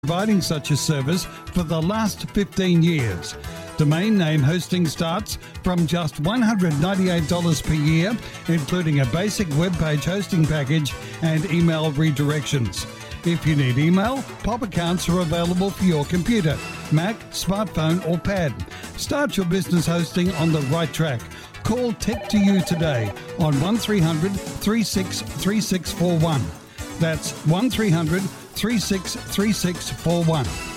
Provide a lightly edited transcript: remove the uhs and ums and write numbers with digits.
providing such a service for the last 15 years. Domain name hosting starts from just $198 per year, including a basic web page hosting package and email redirections. If you need email, POP accounts are available for your computer, Mac, smartphone or pad. Start your business hosting on the right track. Call Tech2You today on 1300 363641. That's 1300 363641.